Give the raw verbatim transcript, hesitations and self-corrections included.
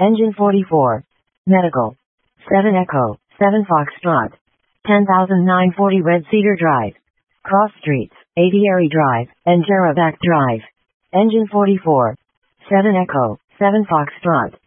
Engine forty-four. Medical. seven Echo, seven Foxtrot. ten thousand nine hundred forty Red Cedar Drive. Cross Streets, Aviary Drive, and Jeraback Drive. Engine forty-four. seven Echo, seven Foxtrot.